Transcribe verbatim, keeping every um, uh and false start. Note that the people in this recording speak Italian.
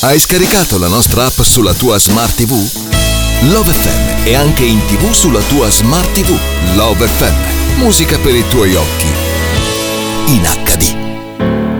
Hai scaricato la nostra app sulla tua Smart ti vu? Love effe emme è anche in tivù sulla tua Smart ti vu. Love effe emme, musica per i tuoi occhi in acca.